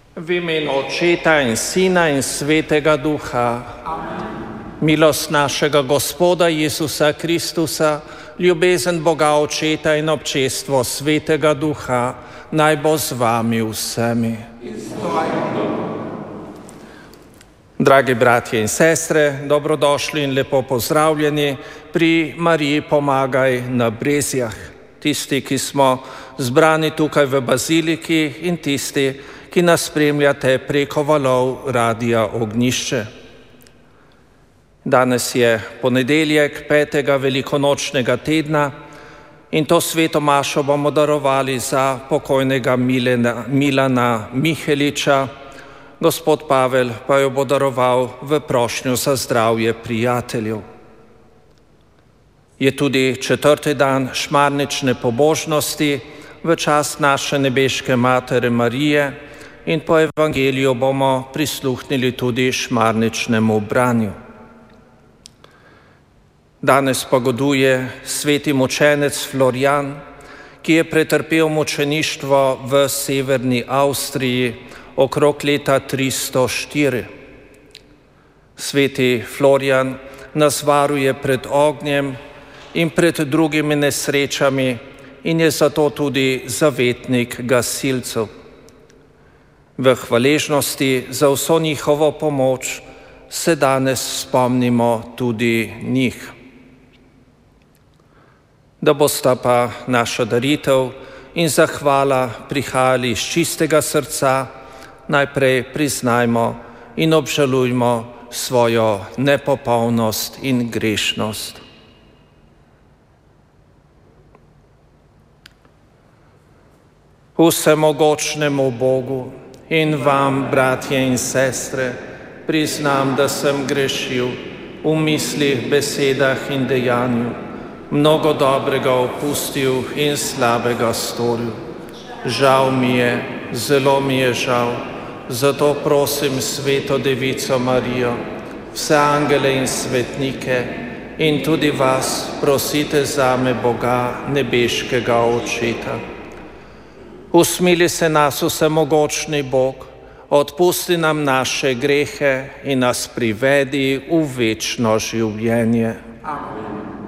V imenu Očeta in Sina in Svetega Duha. Amen. Milost našega Gospoda Jezusa Kristusa, ljubezen Boga Očeta in občestvo Svetega Duha, naj bo z vami vsemi. Dragi bratje in sestre, dobrodošli in lepo pozdravljeni pri Mariji Pomagaj na Brezjah. Tisti, ki smo zbrani tukaj v baziliki, in tisti, ki nas spremljate preko valov Radia Ognjišče. Danes je ponedeljek 5. velikonočnega tedna in to sveto mašo bomo darovali za pokojnega Milana Miheliča. Gospod Pavel pa jo bo daroval v prošnjo za zdravje prijateljev. Je tudi 4. dan šmarnične pobožnosti v čast naše nebeške Matere Marije in po evangeliju bomo prisluhnili tudi šmarničnemu branju. Danes pa goduje sveti mučenec Florjan, ki je pretrpel mučeništvo v severni Avstriji okrog leta 304. Sveti Florjan nas varuje pred ognjem in pred drugimi nesrečami in je zato tudi zavetnik gasilcev. V hvaležnosti za vso njihovo pomoč se danes spomnimo tudi njih. Da bosta pa naša daritev in zahvala prihajali iz čistega srca, najprej priznajmo in obžalujmo svojo nepopolnost in grešnost. Vsemogočnemu Bogu in vam, bratje in sestre, priznam, da sem grešil v mislih, besedah in dejanju, mnogo dobrega opustil in slabega storil. Žal mi je, zelo mi je žal, zato prosim Sveto Devico Marijo, vse angele in svetnike in tudi vas prosite zame Boga, nebeškega Očeta. Usmili se nas vsemogočni Bog, odpusti nam naše grehe in nas privedi v večno življenje. Amen.